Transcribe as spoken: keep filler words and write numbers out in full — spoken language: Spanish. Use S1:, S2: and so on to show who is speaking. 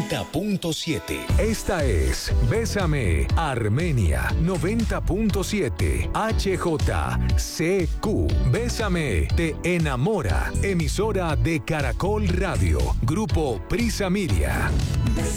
S1: noventa punto siete.
S2: Esta es Bésame Armenia noventa punto siete H J C Q. Bésame te enamora. Emisora de Caracol Radio. Grupo Prisa Media.